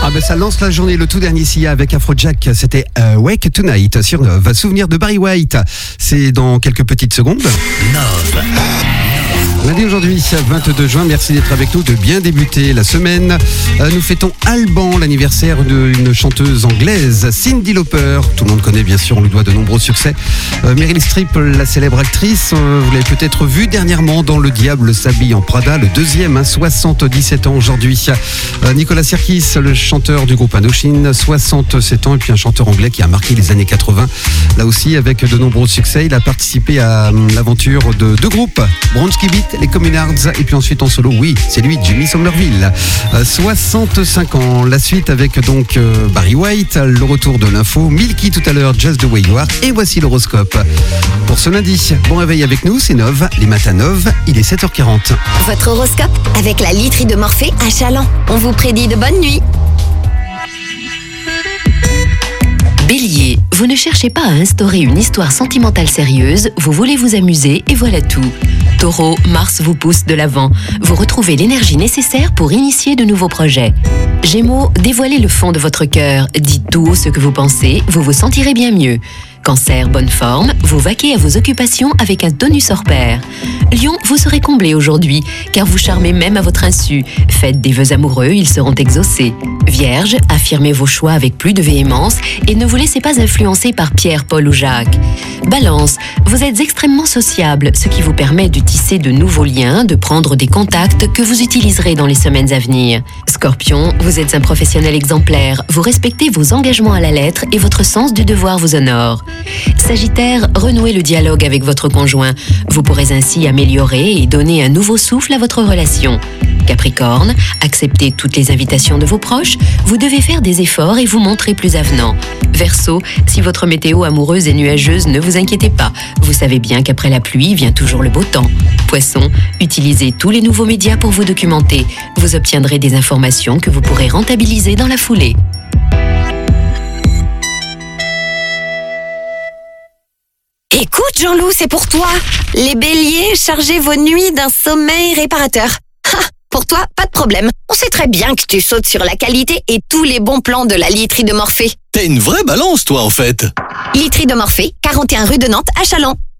Ah ben ça lance la journée, le tout dernier Sia avec Afrojack, c'était Wake Tonight sur Nove. Souvenir de Barry White, c'est dans quelques petites secondes. Nove. Lundi aujourd'hui, 22 juin, merci d'être avec nous, de bien débuter la semaine. Nous fêtons Alban, l'anniversaire d'une chanteuse anglaise, Cyndi Lauper. Tout le monde connaît bien sûr, on lui doit de nombreux succès. Meryl Streep, la célèbre actrice, vous l'avez peut-être vue dernièrement dans Le Diable s'habille en Prada, le deuxième, 77 ans aujourd'hui. Nicolas Sirkis, le chanteur du groupe Indochine, 67 ans, et puis un chanteur anglais qui a marqué les années 80. Là aussi, avec de nombreux succès, il a participé à l'aventure de deux groupes, Bronski Beat, les Communards, et puis ensuite en solo, oui, c'est lui, Jimmy Somerville. 65 ans, la suite avec donc Barry White, le retour de l'info, Milky tout à l'heure, Just the Way You Are, et voici l'horoscope. Pour ce lundi, bon réveil avec nous, c'est Nove, les matins Nove, il est 7h40. Votre horoscope avec la literie de Morphée à Chaland. On vous prédit de bonnes nuits. Bélier, vous ne cherchez pas à instaurer une histoire sentimentale sérieuse, vous voulez vous amuser et voilà tout. Taureau, Mars vous pousse de l'avant. Vous retrouvez l'énergie nécessaire pour initier de nouveaux projets. Gémeaux, dévoilez le fond de votre cœur. Dites tout haut ce que vous pensez, vous vous sentirez bien mieux. Cancer, bonne forme, vous vaquez à vos occupations avec un tonus hors pair. Lion, vous serez comblé aujourd'hui, car vous charmez même à votre insu. Faites des vœux amoureux, ils seront exaucés. Vierge, affirmez vos choix avec plus de véhémence et ne vous laissez pas influencer par Pierre, Paul ou Jacques. Balance, vous êtes extrêmement sociable, ce qui vous permet de tisser de nouveaux liens, de prendre des contacts que vous utiliserez dans les semaines à venir. Scorpion, vous êtes un professionnel exemplaire, vous respectez vos engagements à la lettre et votre sens du devoir vous honore. Sagittaire, renouez le dialogue avec votre conjoint. Vous pourrez ainsi améliorer et donner un nouveau souffle à votre relation. Capricorne, acceptez toutes les invitations de vos proches, vous devez faire des efforts et vous montrer plus avenant. Verseau, si votre météo amoureuse est nuageuse, ne vous inquiétez pas. Vous savez bien qu'après la pluie vient toujours le beau temps. Poisson, utilisez tous les nouveaux médias pour vous documenter. Vous obtiendrez des informations que vous pourrez rentabiliser dans la foulée. Écoute Jean-Loup, c'est pour toi. Les béliers, chargez vos nuits d'un sommeil réparateur. Pour toi, pas de problème. On sait très bien que tu sautes sur la qualité et tous les bons plans de la literie de Morphée. T'es une vraie balance, toi, en fait. Literie de Morphée, 41 rue de Nantes à Chaland.